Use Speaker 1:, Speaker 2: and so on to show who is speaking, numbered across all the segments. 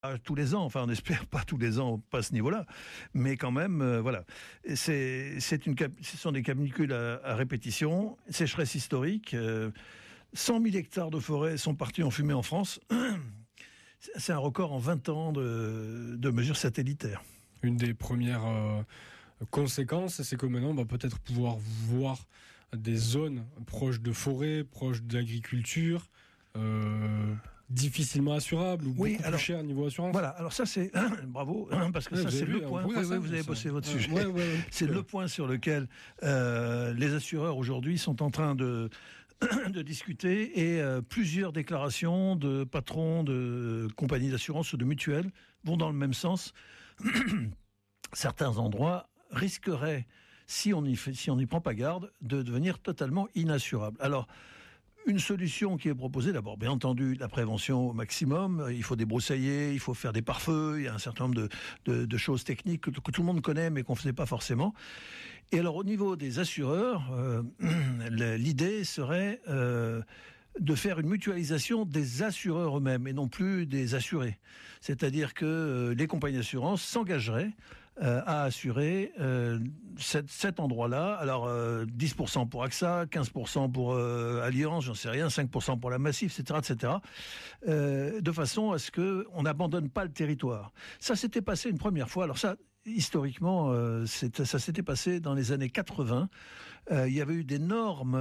Speaker 1: tous les ans, enfin on n'espère pas tous les ans, pas à ce niveau-là, mais quand même, voilà. Ce sont des canicules à répétition, sécheresse historique, 100 000 hectares de forêt sont partis en fumée en France. C'est un record en 20 ans de mesures satellitaires.
Speaker 2: Une des premières conséquences, c'est que maintenant on va peut-être pouvoir voir des zones proches de forêts, proches d'agriculture, difficilement assurables ou beaucoup plus chères niveau assurance.
Speaker 1: Voilà, alors ça c'est bravo, parce que ça c'est le point. Vous avez bossé votre sujet. C'est le point sur lequel les assureurs aujourd'hui sont en train de discuter, et plusieurs déclarations de patrons de compagnies d'assurance ou de mutuelles vont dans le même sens. Certains endroits risqueraient, si on n'y prend pas garde, de devenir totalement inassurables. Alors, une solution qui est proposée, d'abord, bien entendu, la prévention au maximum. Il faut débroussailler, il faut faire des pare-feux. Il y a un certain nombre de choses techniques que tout le monde connaît, mais qu'on ne faisait pas forcément. Et alors, au niveau des assureurs, l'idée serait de faire une mutualisation des assureurs eux-mêmes et non plus des assurés. C'est-à-dire que les compagnies d'assurance s'engageraient à assurer cet endroit-là. Alors 10% pour AXA, 15% pour Allianz, j'en sais rien, 5% pour la Massif, etc., de façon à ce que on n'abandonne pas le territoire. Ça s'était passé une première fois. Alors ça, historiquement, ça s'était passé dans les années 80. Il y avait eu d'énormes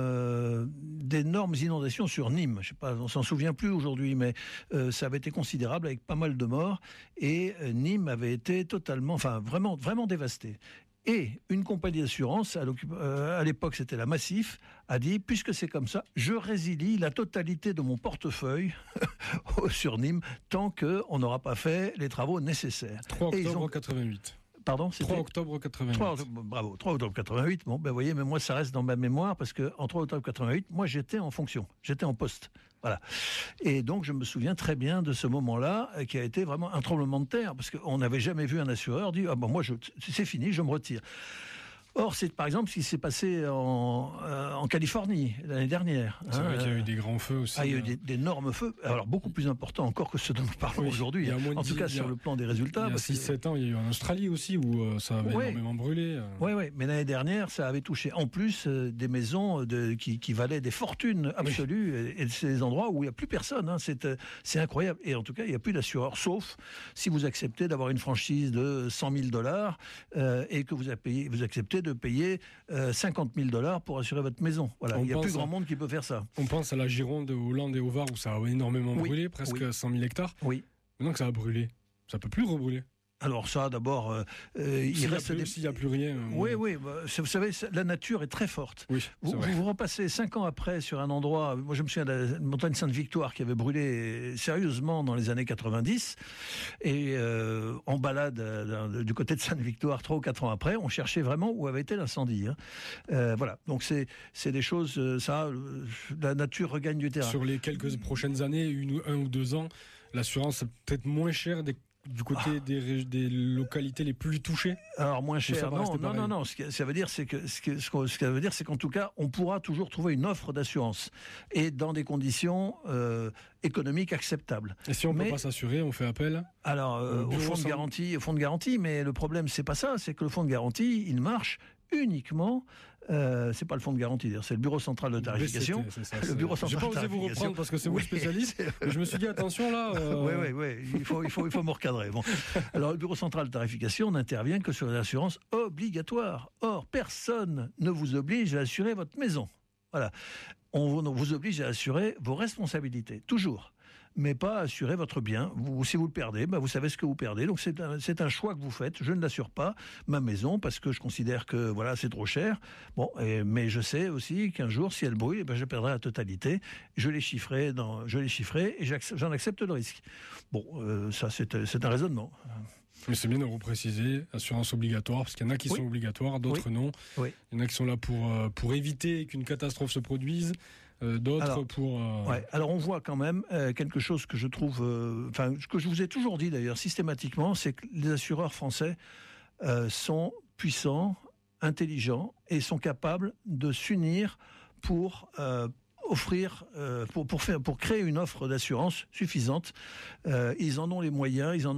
Speaker 1: inondations sur Nîmes. Je sais pas, on s'en souvient plus aujourd'hui, mais ça avait été considérable avec pas mal de morts. Et Nîmes avait été totalement, vraiment dévastée. Et une compagnie d'assurance, à l'époque c'était la Massif, a dit, puisque c'est comme ça, je résilie la totalité de mon portefeuille sur Nîmes tant qu'on n'aura pas fait les travaux nécessaires.
Speaker 2: 3 octobre 88.
Speaker 1: Pardon, c'était
Speaker 2: 3 octobre 88.
Speaker 1: 3 octobre 88. Bon, vous voyez, mais moi, ça reste dans ma mémoire parce que en 3 octobre 88, moi, j'étais en fonction. J'étais en poste. Voilà. Et donc, je me souviens très bien de ce moment-là, qui a été vraiment un tremblement de terre parce qu'on n'avait jamais vu un assureur dire, moi, c'est fini, je me retire. Or, c'est par exemple ce qui s'est passé en Californie l'année dernière.
Speaker 2: C'est vrai qu'il y a eu des grands feux aussi.
Speaker 1: Il y a eu d'énormes feux, alors beaucoup plus importants encore que ceux dont nous parlons aujourd'hui. En tout cas, sur le plan des résultats.
Speaker 2: Il y a 6-7 ans, il y a eu en Australie aussi où ça avait énormément brûlé. Oui,
Speaker 1: mais l'année dernière, ça avait touché en plus des maisons qui valaient des fortunes absolues, et c'est des endroits où il n'y a plus personne. C'est incroyable. Et en tout cas, il n'y a plus d'assureur, sauf si vous acceptez d'avoir une franchise de $100 000 et que vous acceptez de payer $50 000 pour assurer votre maison. Voilà, il n'y a plus grand monde qui peut faire ça.
Speaker 2: On pense à la Gironde, au Land et au Var où ça a énormément brûlé, presque 100 000 hectares.
Speaker 1: Oui.
Speaker 2: Maintenant que ça a brûlé, ça peut plus rebrûler.
Speaker 1: Alors ça, d'abord, il reste
Speaker 2: s'il n'y a plus rien.
Speaker 1: Oui. Vous savez, la nature est très forte.
Speaker 2: Oui,
Speaker 1: vous repassez 5 ans après sur un endroit. Moi, je me souviens de la montagne Sainte-Victoire qui avait brûlé sérieusement dans les années 90. Et en balade du côté de Sainte-Victoire, 3 ou 4 ans après, on cherchait vraiment où avait été l'incendie. Voilà. Donc c'est des choses. La nature regagne du terrain.
Speaker 2: Sur les quelques prochaines années, 1 ou 2 ans, l'assurance est peut-être moins chère du côté des localités les plus touchées.
Speaker 1: Alors moins cher, non. Ce que ça veut dire, c'est que ce que ça veut dire, c'est qu'en tout cas, on pourra toujours trouver une offre d'assurance et dans des conditions économiques acceptables.
Speaker 2: Et si on peut pas s'assurer, on fait appel.
Speaker 1: Alors au fonds de garantie, mais le problème c'est pas ça, c'est que le fonds de garantie, il marche uniquement, c'est pas le fonds de garantie, d'ailleurs, c'est le bureau central de tarification. Le bureau central de tarification. J'ai pas osé vous reprendre parce que c'est vous le spécialiste. Je me suis dit attention là. Oui, il faut me recadrer. Bon. Alors le bureau central de tarification n'intervient que sur les assurances obligatoires. Or, personne ne vous oblige à assurer votre maison. Voilà. On vous oblige à assurer vos responsabilités, toujours, mais pas à assurer votre bien. Si vous le perdez, vous savez ce que vous perdez. Donc c'est un choix que vous faites. Je ne l'assure pas, ma maison, parce que je considère que c'est trop cher. Bon, mais je sais aussi qu'un jour, si elle brûle, je perdrai la totalité. Je les chiffrerai et j'en accepte le risque. Bon, ça c'est un raisonnement.
Speaker 2: Mais c'est bien de repréciser, assurance obligatoire, parce qu'il y en a qui sont obligatoires, d'autres non. Oui. Il y en a qui sont là pour éviter qu'une catastrophe se produise, d'autres pour...
Speaker 1: Alors on voit quand même quelque chose que je trouve... que je vous ai toujours dit d'ailleurs systématiquement, c'est que les assureurs français sont puissants, intelligents et sont capables de s'unir pour offrir, pour créer une offre d'assurance suffisante. Ils en ont les moyens, ils en ont